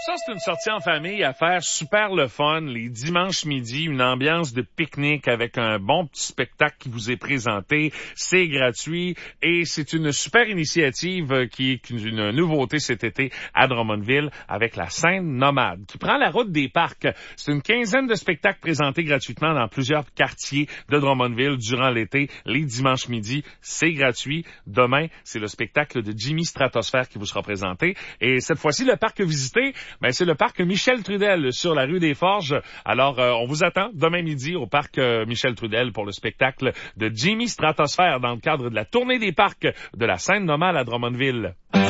Ça, c'est une sortie en famille à faire super le fun, les dimanches midi, une ambiance de pique-nique avec un bon petit spectacle qui vous est présenté. C'est gratuit et c'est une super initiative qui est une nouveauté cet été à Drummondville avec la scène nomade qui prend la route des parcs. C'est une quinzaine de spectacles présentés gratuitement dans plusieurs quartiers de Drummondville durant l'été, les dimanches midi. C'est gratuit. Demain, c'est le spectacle de Jimmy Stratosphère qui vous sera présenté. Et cette fois-ci, le parc visité, c'est le parc Michel Trudel sur la rue des Forges. Alors, on vous attend demain midi au parc Michel Trudel pour le spectacle de Jimmy Stratosphère dans le cadre de la tournée des parcs de la scène nomade à Drummondville.